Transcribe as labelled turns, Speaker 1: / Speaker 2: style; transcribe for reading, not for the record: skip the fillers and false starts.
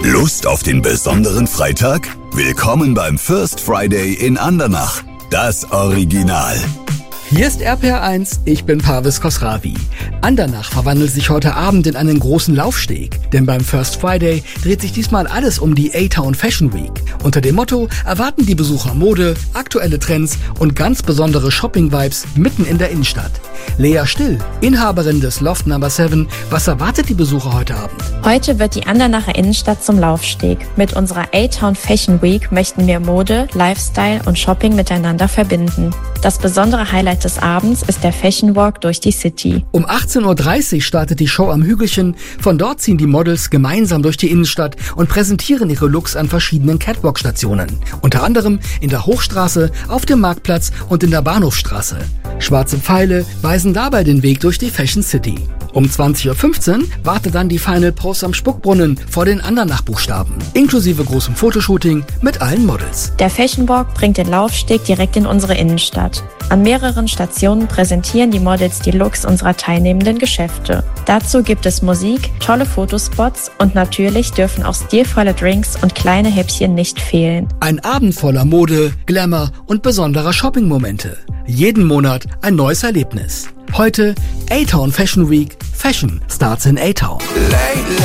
Speaker 1: Lust auf den besonderen Freitag? Willkommen beim First Friday in Andernach. Das Original.
Speaker 2: Hier ist RPR1, ich bin Parvis Khosravi. Andernach verwandelt sich heute Abend in einen großen Laufsteg, denn beim First Friday dreht sich diesmal alles um die A-Town Fashion Week. Unter dem Motto erwarten die Besucher Mode, aktuelle Trends und ganz besondere Shopping-Vibes mitten in der Innenstadt. Lea Still, Inhaberin des Loft No. 7, was erwartet die Besucher heute Abend?
Speaker 3: Heute wird die Andernacher Innenstadt zum Laufsteg. Mit unserer A-Town Fashion Week möchten wir Mode, Lifestyle und Shopping miteinander verbinden. Das besondere Highlight des Abends ist der Fashion Walk durch die City.
Speaker 2: Um 18.30 Uhr startet die Show am Hügelchen. Von dort ziehen die Models gemeinsam durch die Innenstadt und präsentieren ihre Looks an verschiedenen Catwalk-Stationen. Unter anderem in der Hochstraße, auf dem Marktplatz und in der Bahnhofstraße. Schwarze Pfeile weisen dabei den Weg durch die Fashion City. Um 20.15 Uhr wartet dann die Final Pose am Spuckbrunnen vor den Andernach-Buchstaben, inklusive großem Fotoshooting mit allen Models.
Speaker 3: Der Fashion Walk bringt den Laufsteg direkt in unsere Innenstadt. An mehreren Stationen präsentieren die Models die Looks unserer teilnehmenden Geschäfte. Dazu gibt es Musik, tolle Fotospots und natürlich dürfen auch stilvolle Drinks und kleine Häppchen nicht fehlen.
Speaker 2: Ein Abend voller Mode, Glamour und besonderer Shopping-Momente. Jeden Monat ein neues Erlebnis. Heute A-Town Fashion Week. Fashion starts in A-Town.